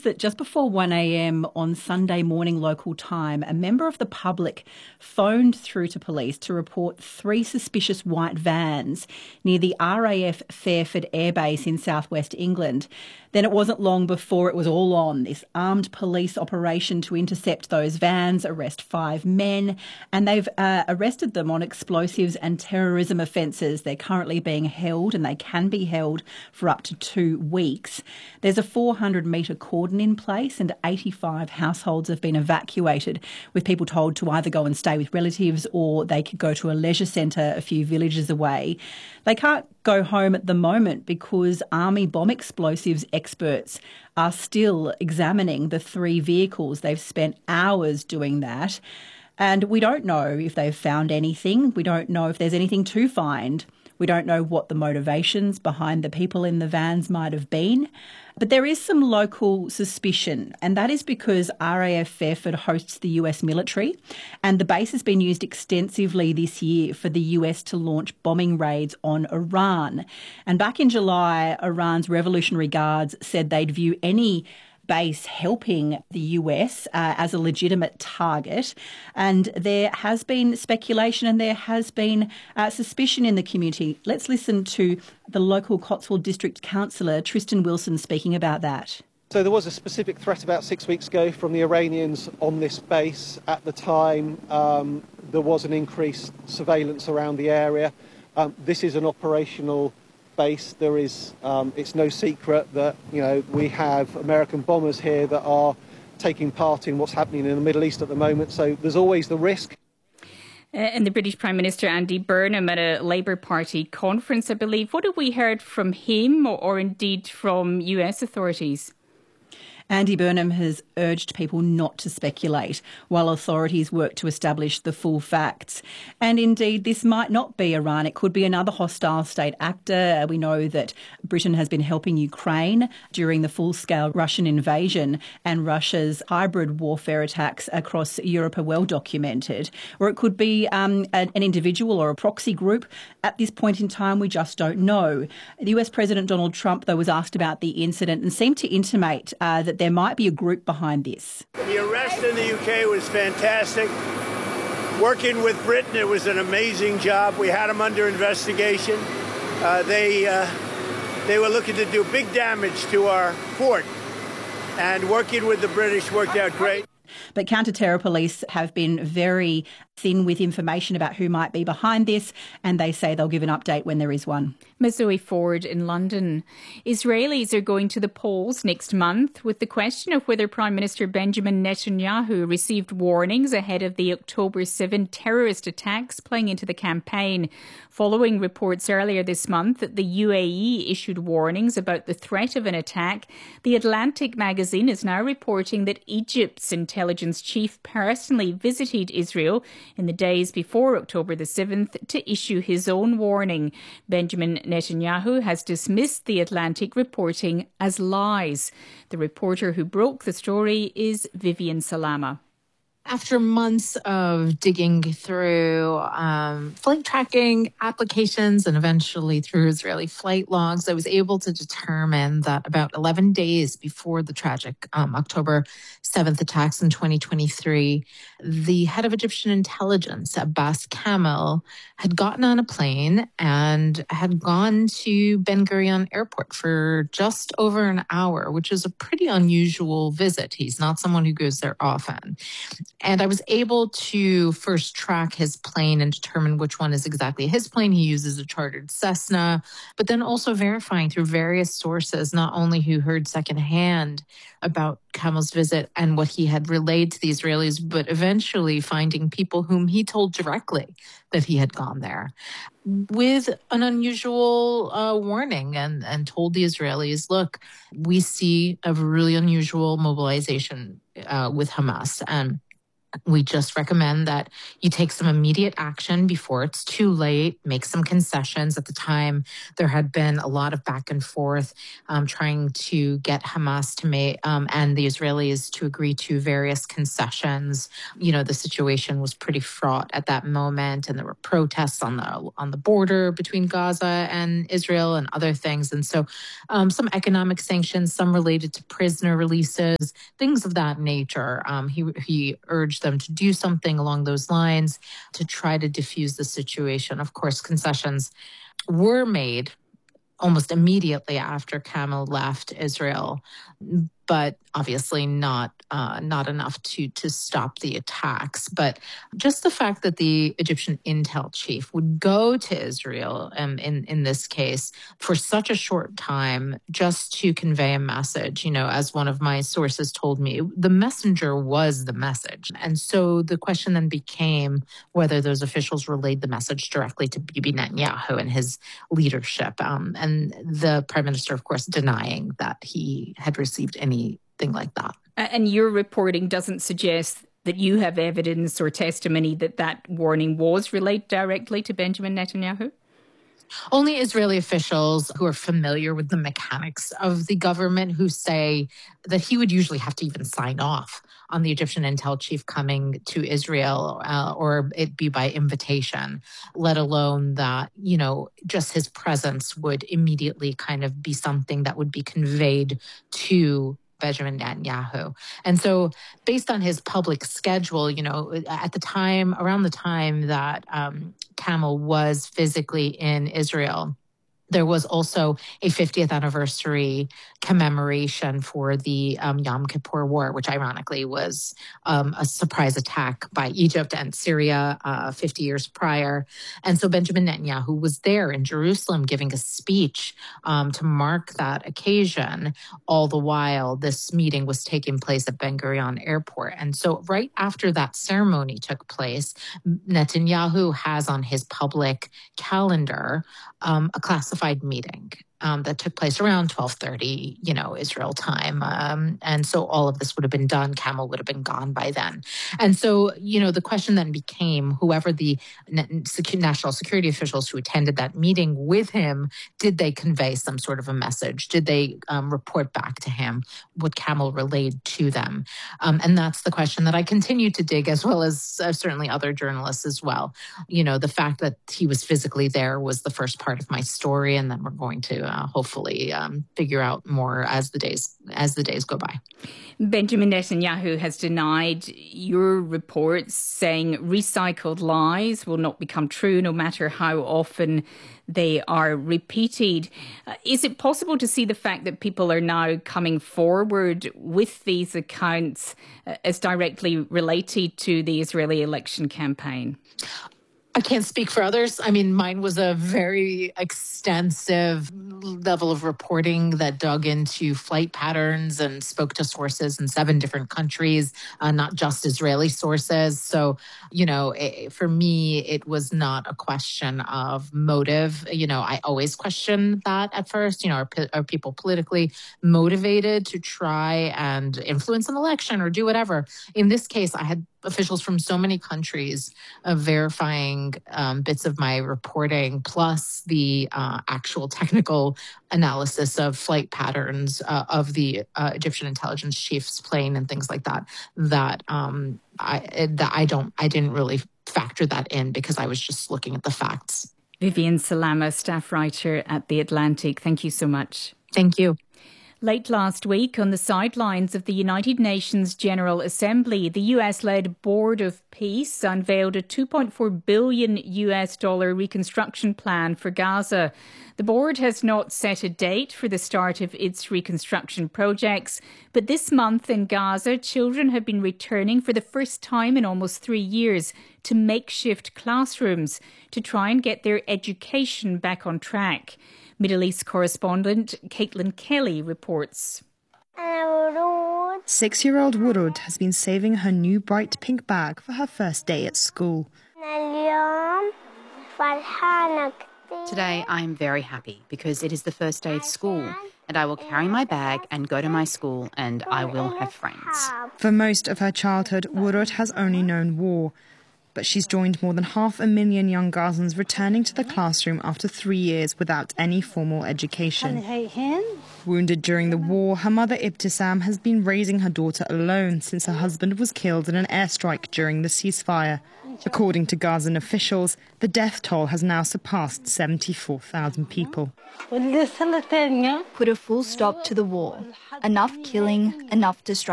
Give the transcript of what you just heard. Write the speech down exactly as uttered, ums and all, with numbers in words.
that just before one a.m. on Sunday morning local time, a member of the public phoned through to police to report three suspicious white vans near the R A F Fairford Air Base in southwest England. Then it wasn't long before it was all on, this armed police operation to intercept those vans, arrest five men, and they've uh, arrested them on explosives and terrorism offences. They're currently being held, and they can be held for up to two weeks. There's a four hundred metre cordon in place, and eighty-five households have been evacuated, with people told to either go and stay with relatives or they could go to a leisure centre a few villages away. They can't go home at the moment because army bomb explosives experts are still examining the three vehicles. They've spent hours doing that. And we don't know if they've found anything. We don't know if there's anything to find. We don't know what the motivations behind the people in the vans might have been. But there is some local suspicion, and that is because R A F Fairford hosts the U S military, and the base has been used extensively this year for the U S to launch bombing raids on Iran. And back in July, Iran's Revolutionary Guards said they'd view any base helping the U S uh, as a legitimate target. And there has been speculation and there has been uh, suspicion in the community. Let's listen to the local Cotswold District Councillor, Tristan Wilson, speaking about that. So there was a specific threat about six weeks ago from the Iranians on this base. At the time, um, there was an increased surveillance around the area. Um, this is an operational base. There is, um, it's no secret that, you know, we have American bombers here that are taking part in what's happening in the Middle East at the moment. So there's always the risk. Uh, and the British Prime Minister Andy Burnham at a Labour Party conference, I believe. What have we heard from him or, or indeed from U S authorities? Andy Burnham has urged people not to speculate while authorities work to establish the full facts. And indeed, this might not be Iran. It could be another hostile state actor. We know that Britain has been helping Ukraine during the full-scale Russian invasion, and Russia's hybrid warfare attacks across Europe are well documented. Or it could be um, an individual or a proxy group. At this point in time, we just don't know. The U S President Donald Trump, though, was asked about the incident and seemed to intimate uh, that there might be a group behind this. The arrest in the U K was fantastic. Working with Britain, it was an amazing job. We had them under investigation. Uh, they uh, they were looking to do big damage to our fort, and working with the British worked out great. But counter-terror police have been very thin with information about who might be behind this, and they say they'll give an update when there is one. Zoe Ford in London. Israelis are going to the polls next month with the question of whether Prime Minister Benjamin Netanyahu received warnings ahead of the October seventh terrorist attacks playing into the campaign. Following reports earlier this month that the U A E issued warnings about the threat of an attack, The Atlantic magazine is now reporting that Egypt's intelligence chief personally visited Israel in the days before October the seventh to issue his own warning. Benjamin Netanyahu has dismissed The Atlantic reporting as lies. The reporter who broke the story is Vivian Salama. After months of digging through um, flight tracking applications and eventually through Israeli flight logs, I was able to determine that about eleven days before the tragic um, October seventh attacks in twenty twenty-three, the head of Egyptian intelligence, Abbas Kamel, had gotten on a plane and had gone to Ben Gurion Airport for just over an hour, which is a pretty unusual visit. He's not someone who goes there often. And I was able to first track his plane and determine which one is exactly his plane. He uses a chartered Cessna, but then also verifying through various sources, not only who heard secondhand about Kamel's visit and what he had relayed to the Israelis, but eventually finding people whom he told directly that he had gone there with an unusual uh, warning and, and told the Israelis, look, we see a really unusual mobilization uh, with Hamas. And We just recommend that you take some immediate action before it's too late, make some concessions. At the time, there had been a lot of back and forth um, trying to get Hamas to make um, and the Israelis to agree to various concessions. You know, the situation was pretty fraught at that moment, and there were protests on the on the border between Gaza and Israel and other things. And so um, some economic sanctions, some related to prisoner releases, things of that nature. Um, he, he urged them to do something along those lines to try to diffuse the situation. Of course, concessions were made almost immediately after Kamel left Israel, but obviously not uh, not enough to to stop the attacks. But just the fact that the Egyptian intel chief would go to Israel, um, in in this case, for such a short time, just to convey a message, you know, as one of my sources told me, the messenger was the message. And so the question then became whether those officials relayed the message directly to Bibi Netanyahu and his leadership. Um, and the prime minister, of course, denying that he had received anything like that. And your reporting doesn't suggest that you have evidence or testimony that that warning was relayed directly to Benjamin Netanyahu? Only Israeli officials who are familiar with the mechanics of the government who say that he would usually have to even sign off on the Egyptian intel chief coming to Israel uh, or it be by invitation, let alone that, you know, just his presence would immediately kind of be something that would be conveyed to Benjamin Netanyahu. And so based on his public schedule, you know, at the time, around the time that um, Kamel was physically in Israel, there was also a fiftieth anniversary commemoration for the um, Yom Kippur War, which ironically was um, a surprise attack by Egypt and Syria uh, fifty years prior. And so Benjamin Netanyahu was there in Jerusalem giving a speech um, to mark that occasion. All the while, this meeting was taking place at Ben Gurion Airport. And so right after that ceremony took place, Netanyahu has on his public calendar um, a classified meeting um, that took place around twelve thirty, you know, Israel time. Um, and so all of this would have been done. Kamel would have been gone by then. And so, you know, the question then became whoever the national security officials who attended that meeting with him, did they convey some sort of a message? Did they um, report back to him what Kamel relayed to them? Um, and that's the question that I continue to dig, as well as uh, certainly other journalists as well. You know, the fact that he was physically there was the first part of my story, and then we're going to uh, hopefully um, figure out more as the days as the days go by. Benjamin Netanyahu has denied your reports, saying recycled lies will not become true no matter how often they are repeated. Uh, is it possible to see the fact that people are now coming forward with these accounts uh, as directly related to the Israeli election campaign? I can't speak for others. I mean, mine was a very extensive level of reporting that dug into flight patterns and spoke to sources in seven different countries, uh, not just Israeli sources. So, you know, it, for me, it was not a question of motive. You know, I always question that at first. You know, are, are people politically motivated to try and influence an election or do whatever? In this case, I had officials from so many countries uh, verifying um, bits of my reporting, plus the uh, actual technical analysis of flight patterns uh, of the uh, Egyptian intelligence chief's plane and things like that. That um, I that I don't I didn't really factor that in because I was just looking at the facts. Vivian Salama, staff writer at The Atlantic. Thank you so much. Thank you. Late last week, on the sidelines of the United Nations General Assembly, the U S-led Board of Peace unveiled a two point four billion U S dollar reconstruction plan for Gaza. The board has not set a date for the start of its reconstruction projects, but this month in Gaza, children have been returning for the first time in almost three years to makeshift classrooms to try and get their education back on track. Middle East correspondent Caitlin Kelly reports. Six-year-old Wurud has been saving her new bright pink bag for her first day at school. Today I'm very happy because it is the first day of school and I will carry my bag and go to my school, and I will have friends. For most of her childhood, Wurud has only known war. But she's joined more than half a million young Gazans returning to the classroom after three years without any formal education. Wounded during the war, her mother Ibtisam has been raising her daughter alone since her husband was killed in an airstrike during the ceasefire. According to Gazan officials, the death toll has now surpassed seventy-four thousand people. Put a full stop to the war. Enough killing, enough destruction.